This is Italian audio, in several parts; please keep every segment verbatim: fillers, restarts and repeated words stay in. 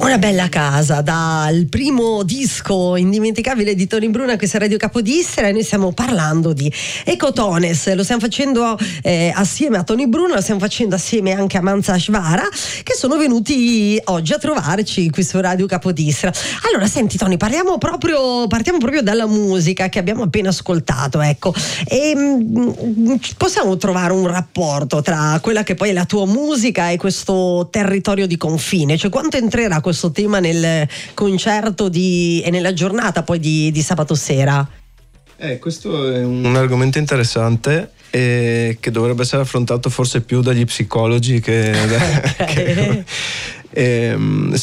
Una bella casa, dal primo disco indimenticabile di Tony Bruna, questa è Radio Capodistria, e noi stiamo parlando di Ecotones. Lo stiamo facendo eh, assieme a Tony Bruna, lo stiamo facendo assieme anche a Mansa Shvara, che sono venuti oggi a trovarci qui su Radio Capodistria. Allora, senti Tony, parliamo proprio, partiamo proprio dalla musica che abbiamo appena ascoltato, ecco. E mh, possiamo trovare un rapporto tra quella che poi è la tua musica e questo territorio di confine? Cioè, quanto entrerà questo tema nel concerto di, e nella giornata poi di, di sabato sera? Eh, questo è un, un argomento interessante e che dovrebbe essere affrontato forse più dagli psicologi che, okay. che eh,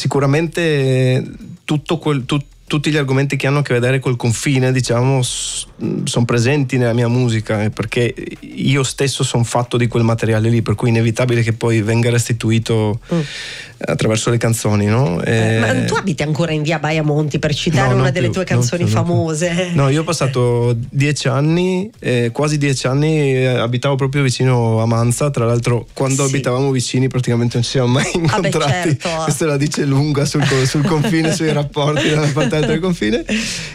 sicuramente tutto quel, tut, tutti gli argomenti che hanno a che vedere col confine, diciamo, sono presenti nella mia musica, perché io stesso sono fatto di quel materiale lì, per cui è inevitabile che poi venga restituito mm. attraverso le canzoni, no? Eh, ma tu abiti ancora in via Baia Monti, per citare no, una delle più, tue canzoni più, famose? No, io ho passato dieci anni, eh, quasi dieci anni, eh, abitavo proprio vicino a Mansa. Tra l'altro, quando sì. abitavamo vicini, praticamente non ci siamo mai incontrati. Ah beh, certo. Questo la dice lunga sul, sul confine, sui rapporti da una parte all'altra del confine.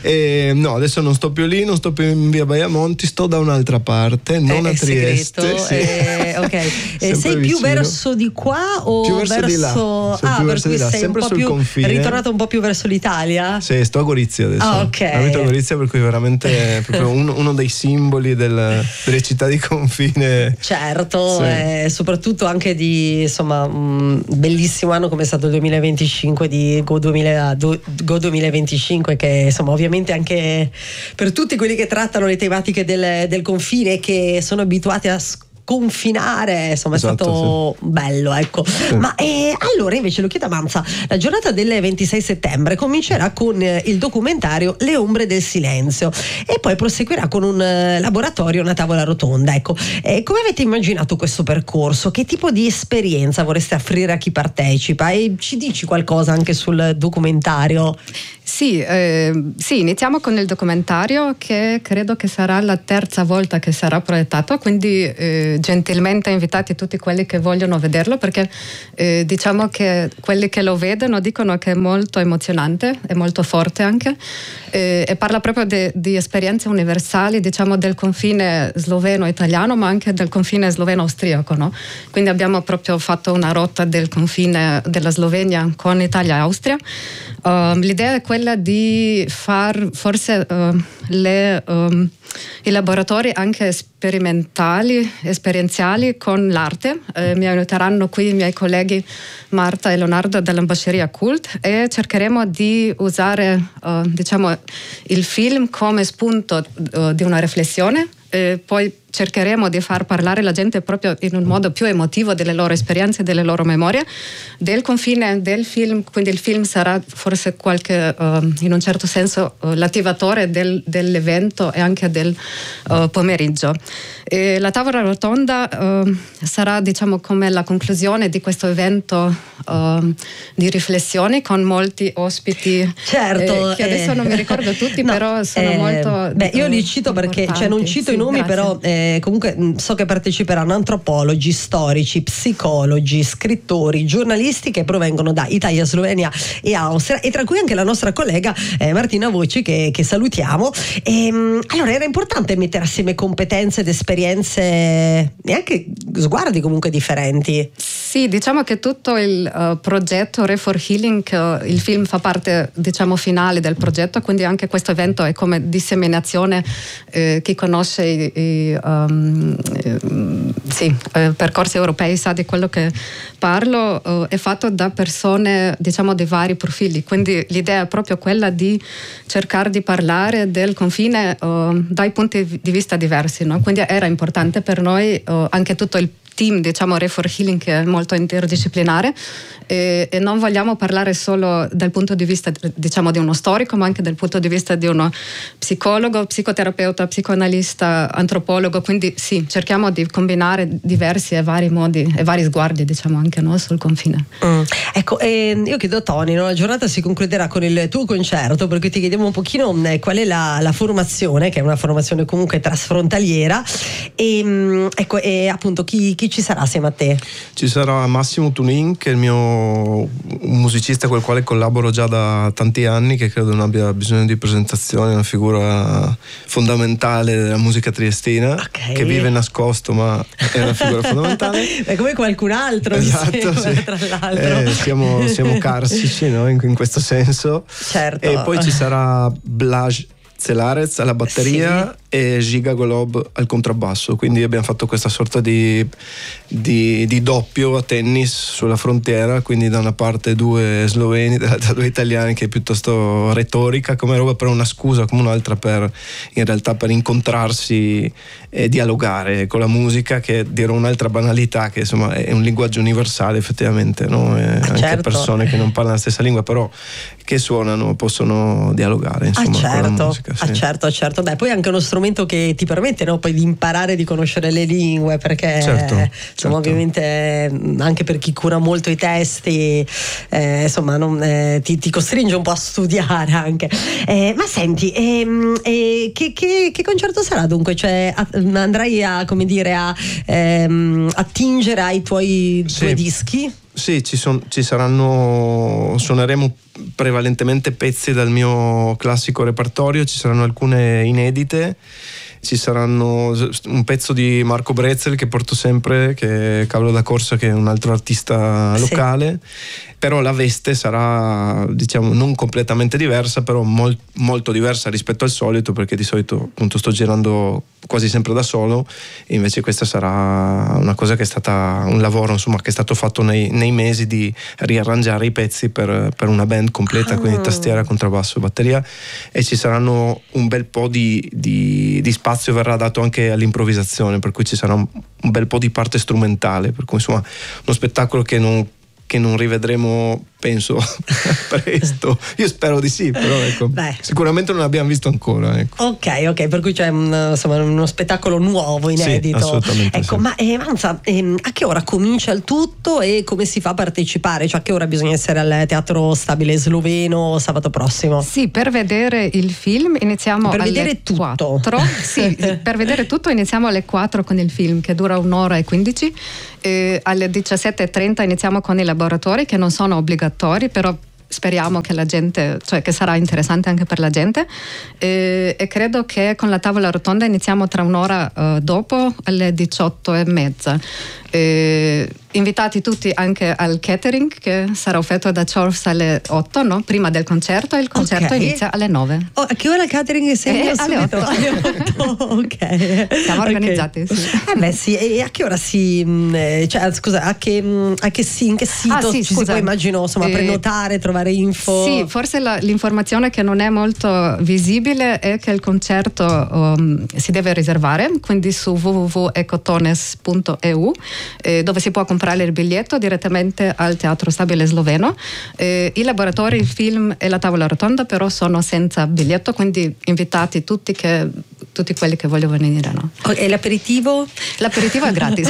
E, no, adesso non sto più lì, non sto più in via Baia Monti, sto da un'altra parte, non eh, a Trieste. Segreto, sì. eh, ok. E sei vicino. Più verso di qua o più verso, verso di là? Ah, più per verso cui di là. sei Sempre un po' sul più confine. ritornato un po' più verso l'Italia? Sì, sto a Gorizia adesso. Ah, ok. Abito a Gorizia, per cui veramente è proprio uno, uno dei simboli del, delle città di confine. Certo, sì. eh, soprattutto anche di, insomma, un bellissimo anno come è stato il duemilaventicinque di Go, duemila, Go duemilaventicinque, che insomma ovviamente anche per tutti quelli che trattano le tematiche del, del confine, che sono abituati a confinare, insomma, esatto, è stato sì. bello, ecco. Sì. Ma eh, allora invece lo chiedo a Mansa, la giornata del ventisei settembre comincerà con eh, il documentario Le ombre del silenzio e poi proseguirà con un eh, laboratorio, una tavola rotonda, ecco. Eh, come avete immaginato questo percorso? Che tipo di esperienza vorreste offrire a chi partecipa? E ci dici qualcosa anche sul documentario? Sì, eh, sì, iniziamo con il documentario, che credo che sarà la terza volta che sarà proiettato, quindi eh, gentilmente invitati tutti quelli che vogliono vederlo, perché eh, diciamo che quelli che lo vedono dicono che è molto emozionante, è molto forte anche, eh, e parla proprio de, di esperienze universali, diciamo, del confine sloveno-italiano, ma anche del confine sloveno-austriaco, no? Quindi abbiamo proprio fatto una rotta del confine della Slovenia con Italia e Austria. Uh, l'idea è quella di far forse uh, le, um, i laboratori anche sperimentali, esperienziali con l'arte. Eh, mi aiuteranno qui i miei colleghi Marta e Leonardo dell'Ambasceria Cult, e cercheremo di usare uh, diciamo il film come spunto uh, di una riflessione. E poi cercheremo di far parlare la gente proprio in un modo più emotivo delle loro esperienze, delle loro memorie, del confine del film. Quindi il film sarà forse qualche, uh, in un certo senso, uh, l'attivatore del, dell'evento e anche del uh, pomeriggio. E la tavola rotonda uh, sarà, diciamo, come la conclusione di questo evento uh, di riflessioni con molti ospiti. Certo, eh, che adesso eh, non mi ricordo tutti, no, però sono eh, molto. Beh, io li cito perché, cioè, non cito sì, i nomi, grazie. Però eh, comunque so che parteciperanno antropologi, storici, psicologi, scrittori, giornalisti che provengono da Italia, Slovenia e Austria, e tra cui anche la nostra collega eh, Martina Voci, che, che salutiamo. E, allora era importante mettere assieme competenze ed esperienze e anche sguardi comunque differenti. Sì, diciamo che tutto il uh, progetto Re for Healing, uh, il film fa parte, diciamo, finale del progetto, quindi anche questo evento è come disseminazione. Eh, chi conosce i, i um, eh, sì, eh, percorsi europei sa di quello che parlo, uh, è fatto da persone, diciamo, di vari profili, quindi l'idea è proprio quella di cercare di parlare del confine uh, dai punti di vista diversi, no? Quindi era importante per noi uh, anche tutto il team, diciamo, Re for Healing, che è molto interdisciplinare, e, e non vogliamo parlare solo dal punto di vista, diciamo, di uno storico, ma anche dal punto di vista di uno psicologo, psicoterapeuta, psicoanalista, antropologo. Quindi sì, cerchiamo di combinare diversi e vari modi e vari sguardi, diciamo, anche, no, sul confine. Mm. Ecco, eh, io chiedo a Tony, no? La giornata si concluderà con il tuo concerto, perché ti chiediamo un pochino eh, qual è la, la formazione, che è una formazione comunque trasfrontaliera, e ecco, e appunto chi, chi chi ci sarà assieme a te? Ci sarà Massimo Tunin, che è il mio un musicista con il quale collaboro già da tanti anni, che credo non abbia bisogno di presentazione, è una figura fondamentale della musica triestina, okay. Che vive nascosto ma è una figura fondamentale. È come qualcun altro, esatto, mi sembra, sì. tra l'altro. Eh, siamo, siamo carsici, no? in, in questo senso. Certo. E poi ci sarà Blaj Celarez alla batteria, sì. E Giga Golob al contrabbasso, quindi abbiamo fatto questa sorta di, di, di doppio a tennis sulla frontiera, quindi da una parte due sloveni, dall'altra due italiani, che è piuttosto retorica come roba, però una scusa come un'altra per in realtà per incontrarsi e dialogare con la musica, che dirò un'altra banalità, che insomma è un linguaggio universale effettivamente, no? E anche certo. persone che non parlano la stessa lingua però che suonano possono dialogare, insomma, ah certo, con la musica, sì. ah certo, certo. Beh, poi anche uno strumento che ti permette, no, poi di imparare, di conoscere le lingue, perché certo, insomma certo. Ovviamente anche per chi cura molto i testi, eh, insomma non, eh, ti, ti costringe un po' a studiare anche. Eh, ma senti, ehm, eh, che, che, che concerto sarà dunque? Cioè a, andrai a, come dire, a ehm, attingere ai tuoi sì. due dischi? Sì, ci, son, ci saranno, suoneremo prevalentemente pezzi dal mio classico repertorio, ci saranno alcune inedite, ci saranno un pezzo di Marco Brezel che porto sempre, che è Cavolo da Corsa, che è un altro artista locale, sì. Però la veste sarà, diciamo, non completamente diversa, però mol, molto diversa rispetto al solito, perché di solito appunto sto girando quasi sempre da solo, e invece questa sarà una cosa che è stata un lavoro, insomma, che è stato fatto nei, nei mesi di riarrangiare i pezzi per, per una band completa, ah. quindi tastiera, contrabbasso, batteria, e ci saranno un bel po' di, di, di spazio verrà dato anche all'improvvisazione, per cui ci sarà un, un bel po' di parte strumentale, per cui insomma uno spettacolo che non che non rivedremo, penso, presto. Io spero di sì, però ecco, sicuramente non l'abbiamo visto ancora, ecco. Ok, ok, per cui c'è un, insomma, uno spettacolo nuovo, inedito. Sì, assolutamente. Ecco, sì. ma eh, Manza, ehm, a che ora comincia il tutto e come si fa a partecipare? Cioè a che ora bisogna essere al Teatro Stabile Sloveno sabato prossimo? Sì, per vedere il film iniziamo per alle vedere tutto. quattro. Sì, per vedere tutto iniziamo alle quattro con il film, che dura un'ora e quindici. Eh, alle diciassette e trenta iniziamo con i laboratori, che non sono obbligatori, però speriamo che la gente, cioè che sarà interessante anche per la gente, eh, e credo che con la tavola rotonda iniziamo tra un'ora eh, dopo, alle diciotto e mezza. Eh, invitati tutti anche al catering, che sarà offerto da Chorfs alle otto, no? Prima del concerto, e il concerto okay. inizia alle nove. Oh, a che ora il catering è? Eh, alle otto. alle otto. Ok, siamo organizzati, okay. Sì. Eh beh sì, e a che ora si cioè scusa, a che, a che sì, in che sito ah, sì, ci scusa. si può, immagino, insomma, eh, prenotare, trovare info? Sì, forse la, l'informazione che non è molto visibile è che il concerto um, si deve riservare, quindi su w w w punto ecotones punto e u, eh, dove si può comprare il biglietto direttamente al Teatro Stabile Sloveno. Eh, i laboratori, il film e la tavola rotonda però sono senza biglietto, quindi invitati tutti, che, tutti quelli che vogliono venire, no? E l'aperitivo? L'aperitivo è gratis.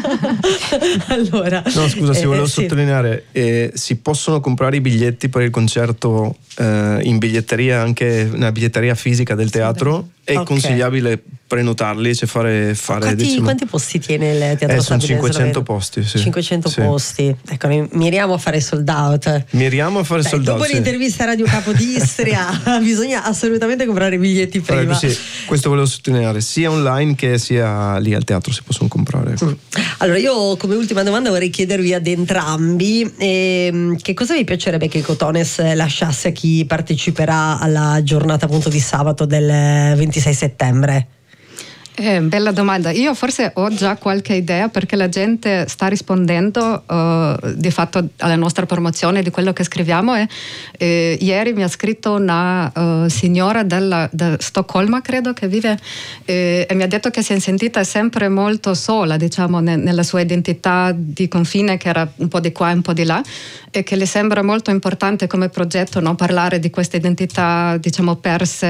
Allora, no, scusa, si eh, volevo sì. sottolineare, eh, si possono comprare i biglietti per il concerto eh, in biglietteria, anche nella biglietteria fisica del teatro. È okay. consigliabile prenotarli, cioè fare, fare quanti, diciamo, quanti posti tiene il Teatro eh, Stabile? Sono cinquecento posti, sì. cinquecento sì. posti. Ecco, miriamo a fare sold out. Miriamo a fare Beh, sold out. Dopo sì. l'intervista a Radio Capo di Istria bisogna assolutamente comprare i biglietti prima. Prego, sì. Questo volevo sottolineare, sia online che sia lì al teatro si possono comprare. Ecco. Mm. Allora, io come ultima domanda vorrei chiedervi ad entrambi eh, che cosa vi piacerebbe che Ecotones lasciasse a chi parteciperà alla giornata appunto di sabato del ventisei settembre? Eh, bella domanda. Io forse ho già qualche idea, perché la gente sta rispondendo uh, di fatto alla nostra promozione di quello che scriviamo, e eh, ieri mi ha scritto una uh, signora della, da Stoccolma, credo, che vive eh, e mi ha detto che si è sentita sempre molto sola, diciamo, ne, nella sua identità di confine, che era un po' di qua e un po' di là, e che le sembra molto importante come progetto, no? Parlare di queste identità, diciamo, perse,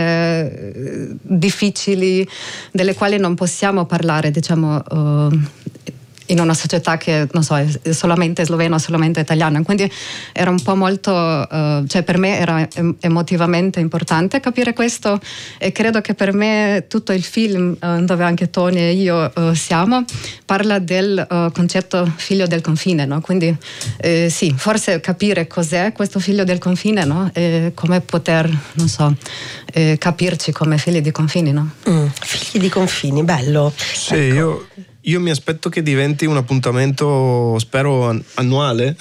eh, difficili, delle quali non possiamo parlare, diciamo, uh, in una società che non so, è solamente sloveno, solamente italiano, quindi era un po' molto, uh, cioè per me era em- emotivamente importante capire questo, e credo che per me tutto il film, uh, dove anche Tony e io uh, siamo, parla del uh, concetto figlio del confine, no? Quindi eh, sì, forse capire cos'è questo figlio del confine, no? E come poter, non so, eh, capirci come figli di confini, no? Mm, figli di confini, bello. Sì, ecco. io Io mi aspetto che diventi un appuntamento, spero, an- annuale,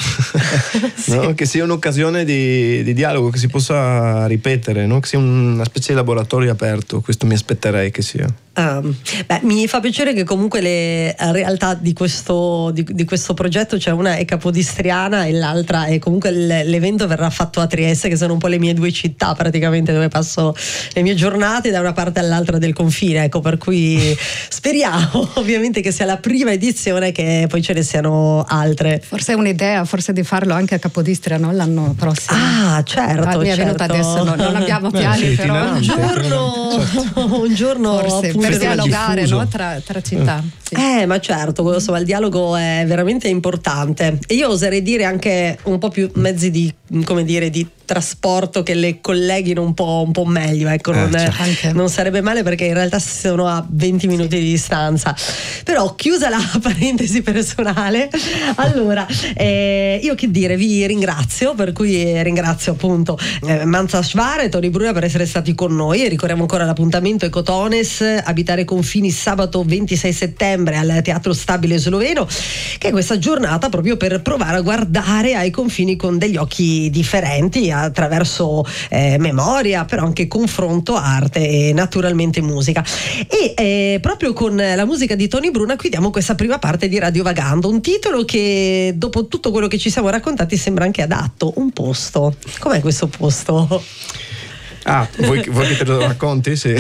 sì. No? Che sia un'occasione di, di dialogo, che si possa ripetere, no? Che sia una specie di laboratorio aperto, questo mi aspetterei che sia. Um, beh, mi fa piacere che comunque le realtà di questo, di, di questo progetto, cioè una è capodistriana e l'altra è comunque l'evento verrà fatto a Trieste, che sono un po' le mie due città praticamente dove passo le mie giornate da una parte all'altra del confine, ecco, per cui speriamo ovviamente che sia la prima edizione, che poi ce ne siano altre. Forse è un'idea, forse di farlo anche a Capodistria, no? L'anno prossimo. Ah, certo, ah, mi è certo. venuta adesso, no? Non abbiamo piani. Beh, sì, però un giorno, certo. un giorno forse per dialogare, no? tra, tra città. Sì. Eh, ma certo, insomma, il dialogo è veramente importante, e io oserei dire anche un po' più mezzi di, come dire, di trasporto che le colleghino un po', un po' meglio, ecco, non, eh, certo. non sarebbe male, perché in realtà sono a venti minuti di distanza. Però, chiusa la parentesi personale, allora eh, io che dire, vi ringrazio, per cui ringrazio appunto eh, Manza Svara e Tony Bruna per essere stati con noi, e ricordiamo ancora l'appuntamento Ecotones, Abitare Confini, sabato ventisei settembre al Teatro Stabile Sloveno, che è questa giornata proprio per provare a guardare ai confini con degli occhi differenti, attraverso eh, memoria, però anche confronto, arte e naturalmente musica. E eh, proprio con la musica di Tony Bruna chiudiamo questa prima parte di Radio Vagando, un titolo che dopo tutto quello che ci siamo raccontati sembra anche adatto, Un posto. Com'è questo posto? Ah, vuoi, vuoi che te lo racconti? Sì.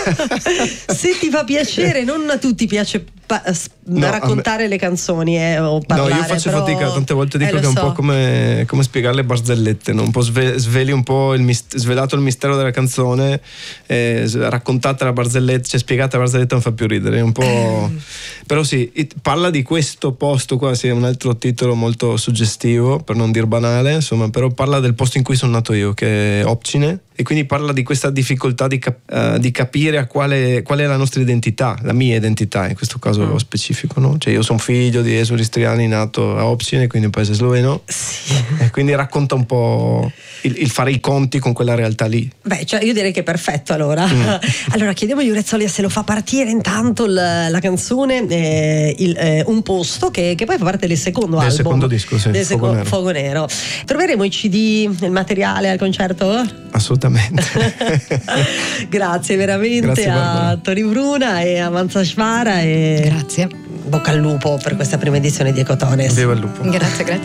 Se ti fa piacere, non a tutti piace pa- no, raccontare me... le canzoni eh, o parlare. No, io faccio però... fatica, tante volte dico eh, che è un so. po' come, come spiegare le barzellette, no? Un po' sve- sveli un po' il mist- svelato il mistero della canzone, eh, raccontata la barzelletta, cioè spiegata la barzelletta non fa più ridere, è un po'... Eh. Però sì, it- parla di questo posto qua, sì, è un altro titolo molto suggestivo, per non dir banale, insomma, però parla del posto in cui sono nato io, che è Opcine, e quindi parla di questa difficoltà di, cap- uh, di capire a quale, qual è la nostra identità, la mia identità in questo caso mm. specifico, no? Cioè io sono figlio di esuli istriani nato a Opcine, quindi un paese sloveno, sì. E quindi racconta un po' il, il fare i conti con quella realtà lì. Beh, cioè io direi che è perfetto allora. Mm. Allora chiediamo a Iurezzoli se lo fa partire intanto la, la canzone eh, il, eh, Un posto, che, che poi fa parte del secondo del album. secondo disco, sì, del Fuoco seco- Nero. Fuoco Nero. Troveremo i C D, il materiale al concerto? Assolutamente. Grazie veramente. Grazie, a Tony Bruna e a Manza Svara, e grazie. Bocca al lupo per questa prima edizione di Ecotones. Viva il lupo. Grazie, grazie.